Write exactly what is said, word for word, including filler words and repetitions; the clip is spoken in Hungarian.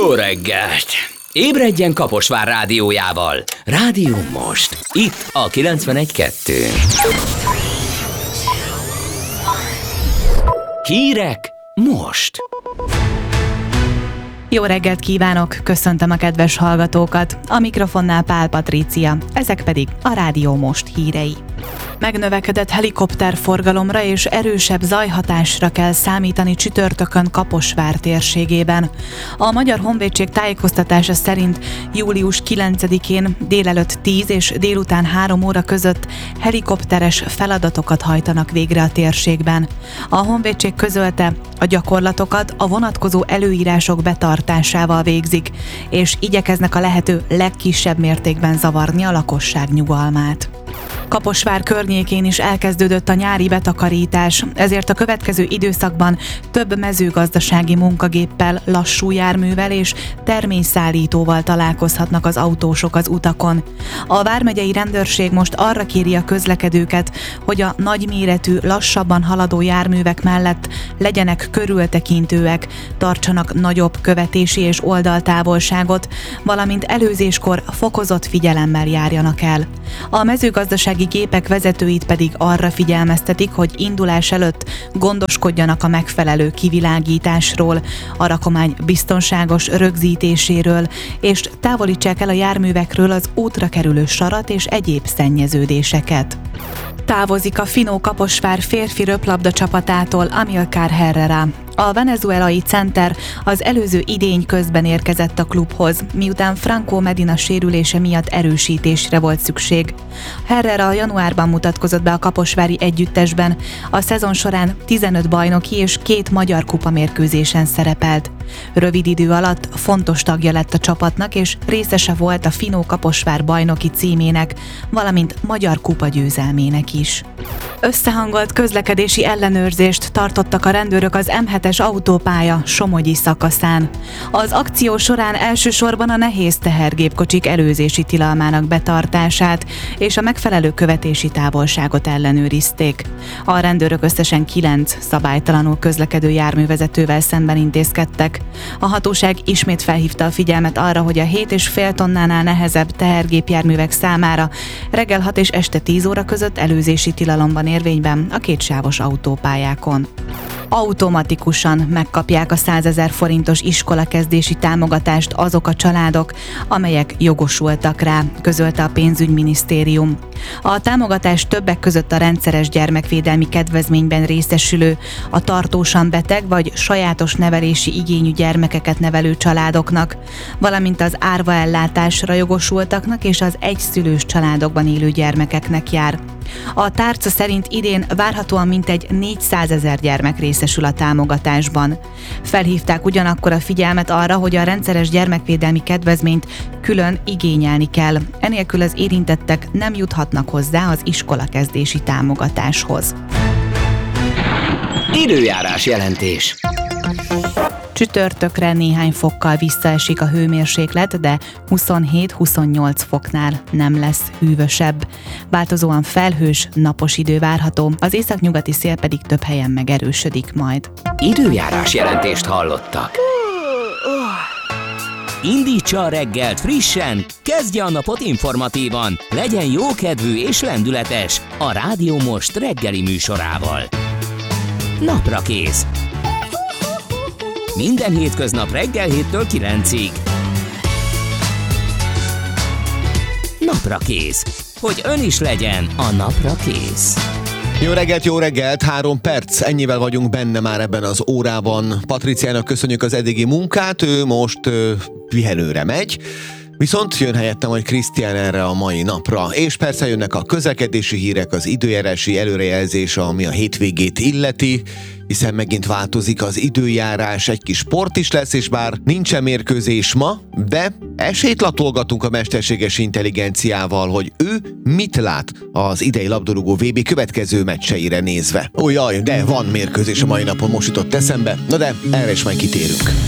Jó reggelt! Ébredjen Kaposvár rádiójával. Rádió Most. Itt a kilencvenegy kettő. Hírek most. Jó reggelt kívánok, köszöntöm a kedves hallgatókat. A mikrofonnál Pál Patrícia, ezek pedig a Rádió Most hírei. Megnövekedett helikopterforgalomra és erősebb zajhatásra kell számítani csütörtökön Kaposvár térségében. A Magyar Honvédség tájékoztatása szerint július kilencedikén délelőtt tíz és délután három óra között helikopteres feladatokat hajtanak végre a térségben. A Honvédség közölte, a gyakorlatokat a vonatkozó előírások betartásával végzik, és igyekeznek a lehető legkisebb mértékben zavarni a lakosság nyugalmát. Kaposvár környékén is elkezdődött a nyári betakarítás, ezért a következő időszakban több mezőgazdasági munkagéppel, lassú járművel és terményszállítóval találkozhatnak az autósok az utakon. A vármegyei rendőrség most arra kéri a közlekedőket, hogy a nagyméretű, lassabban haladó járművek mellett legyenek körültekintőek, tartsanak nagyobb követési és oldaltávolságot, valamint előzéskor fokozott figyelemmel járjanak el. A mezőgazdasági gépek vezetőit pedig arra figyelmeztetik, hogy indulás előtt gondoskodjanak a megfelelő kivilágításról, a rakomány biztonságos rögzítéséről, és távolítsák el a járművekről az útra kerülő sarat és egyéb szennyeződéseket. Távozik a Finó Kaposvár férfi röplabda csapatától Amilcar Herrera. A venezuelai center az előző idény közben érkezett a klubhoz, miután Franco Medina sérülése miatt erősítésre volt szükség. Herrera januárban mutatkozott be a kaposvári együttesben, a szezon során tizenöt bajnoki és két magyar kupamérkőzésen szerepelt. Rövid idő alatt fontos tagja lett a csapatnak, és részese volt a Finó Kaposvár bajnoki címének, valamint magyar kupa győzelmének is. Összehangolt közlekedési ellenőrzést tartottak a rendőrök az em hetes autópálya Somogyi szakaszán. Az akció során elsősorban a nehéz tehergépkocsik előzési tilalmának betartását és a megfelelő követési távolságot ellenőrizték. A rendőrök összesen kilenc szabálytalanul közlekedő járművezetővel szemben intézkedtek. A hatóság ismét felhívta a figyelmet arra, hogy a hét és fél tonnánál nehezebb tehergépjárművek számára reggel hat és este tíz óra között előzési tilalom van érvényben a kétsávos autópályákon. Automatikusan megkapják a százezer forintos iskolakezdési támogatást azok a családok, amelyek jogosultak rá, közölte a pénzügyminisztérium. A támogatás többek között a rendszeres gyermekvédelmi kedvezményben részesülő, a tartósan beteg vagy sajátos nevelési igényű gyermekeket nevelő családoknak, valamint az árvaellátásra jogosultaknak és az egyszülős családokban élő gyermekeknek jár. A tárca szerint idén várhatóan mintegy négyszázezer gyermek részesül a támogatásban. Felhívták ugyanakkor a figyelmet arra, hogy a rendszeres gyermekvédelmi kedvezményt külön igényelni kell. Enélkül az érintettek nem juthatnak hozzá az iskolakezdési támogatáshoz. Időjárás jelentés. Csütörtökre néhány fokkal visszaesik a hőmérséklet, de huszonhét-huszonnyolc foknál nem lesz hűvösebb. Változóan felhős, napos idő várható, az északnyugati szél pedig több helyen megerősödik majd. Időjárás jelentést hallottak. Indítsa a reggelt frissen, kezdje a napot informatívan, legyen jókedvű és lendületes a Rádió Most reggeli műsorával. Naprakész. Minden hétköznap reggel héttől kilencig. Naprakész. Hogy ön is legyen a napra kész. Jó reggelt, jó reggelt, három perc, ennyivel vagyunk benne már ebben az órában. Patriciának köszönjük az eddigi munkát, ő most ö, pihenőre megy. Viszont jön helyettem majd Krisztián erre a mai napra, és persze jönnek a közlekedési hírek, az időjárási előrejelzés, ami a hétvégét illeti, hiszen megint változik az időjárás, egy kis sport is lesz, és bár nincsen mérkőzés ma, de esélyt latolgatunk a mesterséges intelligenciával, hogy ő mit lát az idei labdarúgó vé bé következő meccseire nézve. Ó jaj, de van mérkőzés a mai napon, most jutott eszembe, na de erre is majd kitérünk.